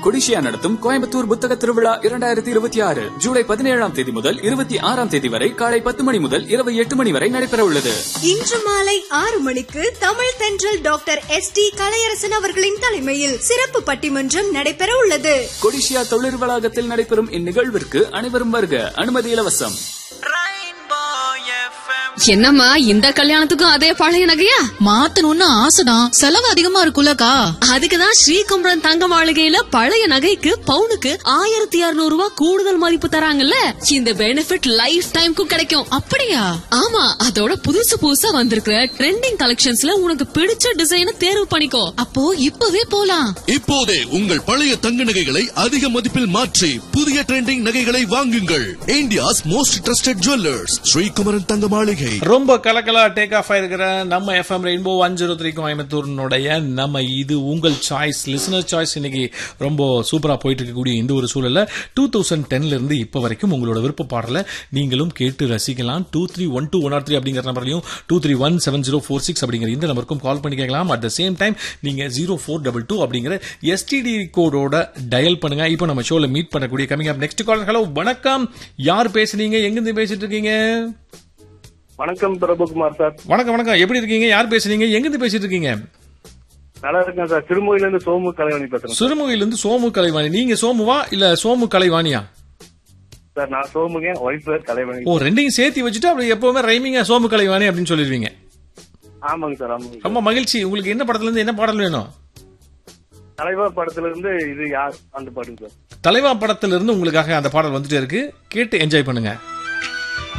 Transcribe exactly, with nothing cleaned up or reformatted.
கொடிஷியா நடத்தும் கோயம்புத்தூர் புத்தக திருவிழா இரண்டாயிரத்தி இருபத்தி ஆறு ஜூலை பதினேழாம் தேதி முதல் இருபத்தி ஆறாம் தேதி வரை காலை பத்து மணி முதல் இரவு எட்டு மணி வரை நடைபெற உள்ளது. இன்று மாலை ஆறு மணிக்கு தமிழ் தென்றல் டாக்டர் எஸ் டி கலையரசன் அவர்களின் தலைமையில் சிறப்பு பட்டிமன்றம் நடைபெற உள்ளது. கொடிஷியா தொழில் வளாகத்தில் நடைபெறும் இந்நிகழ்விற்கு அனைவரும் வருக. அனுமதி இலவசம். என்னம்மா இந்த கல்யாணத்துக்கும் அதே பழைய நகையா? மாத்தணும்னு ஆசைதான், செலவு அதிகமா இருக்குல்லக்கா. அதுக்குதான் ஸ்ரீகுமரன் தங்க மாளிகையில பழைய நகைக்கு பவுனுக்கு ஆயிரத்தி இருநூறு ரூபாய் கூடுதல் மதிப்பு தராங்கல்ல. இந்த பெனிஃபிட் லைஃப் டைம்க்கும் கிடைக்கும். அப்படியா? ஆமா, அதோட புதுசு புதுசா வந்திருக்கிற ட்ரெண்டிங் கலெக்ஷன்ஸ்ல உனக்கு பிடிச்ச டிசைனை தேர்வு பண்ணிக்கோ. அப்போ இப்பவே போலாம். இப்போதே உங்கள் பழைய தங்க நகைகளை அதிக மதிப்பில் மாற்றி புதிய ட்ரெண்டிங் நகைகளை வாங்குங்கள். India's most trusted jewellers Sri Kumaran தங்க மாளிகை. ரொம்ப கலக்கலா டேக் ஆஃப் ஆயிருக்கிற நம்ம FM rainbow one zero three கோயம்புத்தூர்னுடைய நம்ம இது உங்கள் சாய்ஸ் லிசனர் சாய்ஸ் இன்னைக்கு ரொம்ப சூப்பரா போயிட்டு இருக்கக்கூடிய இந்த ஒரு சூழல்ல டூ தௌசண்ட் டென்ல இருந்து இப்ப வரைக்கும் உங்களோட விருப்ப பாடல நீங்களும் கேட்டு ரசிக்கலாம். Two three one two one R three அப்படிங்கிற நம்பர்லையும் two three one seven zero four six அப்படிங்கிற இந்த நம்பருக்கும் கால் பண்ணி கேட்கலாம். அட் த சேம் டைம் நீங்க ஜீரோ ஃபோர் டபுள் டூ அப்படிங்கிற எஸ்டிடி கோடோட டயல் பண்ணுங்க. இப்போ நம்ம ஷோல மீட் பண்ணக்கூடிய coming up next call. Hello, வணக்கம். யார் பேசுறீங்க? எங்கிருந்து பேசிட்டு இருக்கீங்க? வணக்கம் பிரபுகுமார் சார். வணக்கம் வணக்கம். எப்படி இருக்கீங்க? யார் பேசுறீங்க? எங்கிருந்து பேசிட்டு இருக்கீங்க? நல்லா இருக்கேன் சார். சிறுமுகையில இருந்து சோமு கலைவாணி பேசுறேன். சிறுமுகையில இருந்து சோமு கலைவாணி. நீங்க சோமுவா இல்ல சோமு கலைவாணியா? சார் நான் சோமுக, ஒய்ஃப் கலைவாணி. ஓ, ரெண்டையும் சேர்த்து வச்சுட்டு அப்படி எப்பவுமே ரைமிங்கா சோமு கலைவாணி அப்படின்னு சொல்லிடுவீங்க. ஆமாங்க சார், ஆமாங்க. ரொம்ப மகிழ்ச்சி. உங்களுக்கு என்ன படத்துல இருந்து என்ன பாடல் வேணும்? தலைவா படத்துல இருந்து இது யார் அந்த பாட்டுங்க சார். தலைவா படத்துல இருந்து உங்களுக்காக அந்த பாடல் வந்துட்டே இருக்கு. கேட்டு என்ஜாய் பண்ணுங்க.